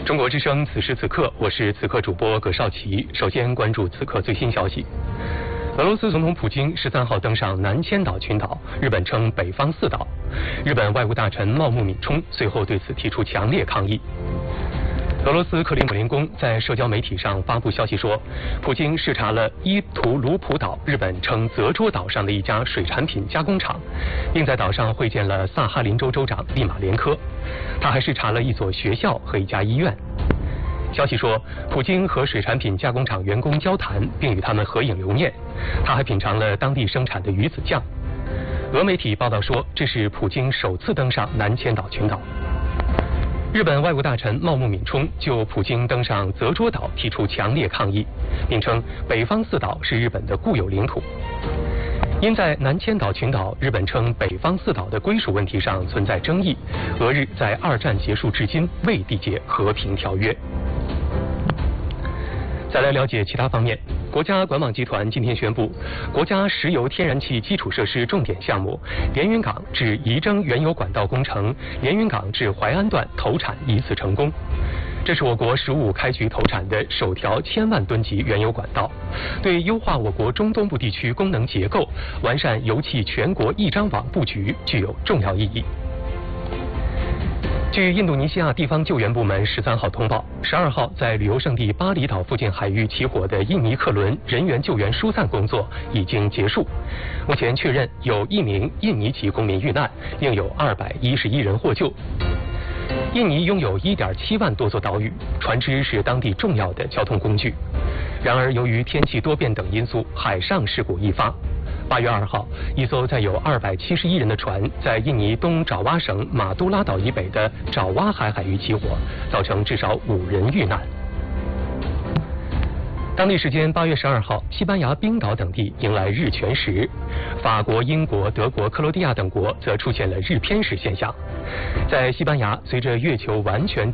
中国之声，此时此刻，我是此刻主播葛绍奇。首先关注此刻最新消息。俄罗斯总统普京13号登上南千岛群岛，日本称北方四岛。日本外务大臣茂木敏充随后对此提出强烈抗议。俄罗斯克里姆林宫在社交媒体上发布消息说，普京视察了伊图鲁普岛，日本称泽捉岛上的一家水产品加工厂，并在岛上会见了萨哈林州州长利马连科。他还视察了一所学校和一家医院。消息说，普京和水产品加工厂员工交谈，并与他们合影留念。他还品尝了当地生产的鱼子酱。俄媒体报道说，这是普京首次登上南千岛群岛。日本外务大臣茂木敏充就普京登上泽捉岛提出强烈抗议，并称北方四岛是日本的固有领土。因在南千岛群岛日本称北方四岛的归属问题上存在争议，俄日在二战结束至今未缔结和平条约。再来了解其他方面。国家管网集团今天宣布，国家石油天然气基础设施重点项目连云港至仪征原油管道工程连云港至淮安段投产一次成功。这是我国15开局投产的首条1000万吨级原油管道，对优化我国中东部地区功能结构、完善油气全国一张网布局具有重要意义。据印度尼西亚地方救援部门13号通报，12号在旅游胜地巴厘岛附近海域起火的印尼客轮人员救援疏散工作已经结束。目前确认有1名印尼籍公民遇难，另有211人获救。印尼拥有1.7万多座岛屿，船只是当地重要的交通工具。然而，由于天气多变等因素，海上事故易发。8月2号，一艘载有271人的船在印尼东爪哇省马都拉岛以北的爪哇海海域起火，造成至少5人遇难。当地时间8月12号，西班牙冰岛等地迎来日全食，法国、英国、德国、克罗地亚等国则出现了日偏食现象。在西班牙，随着月球完全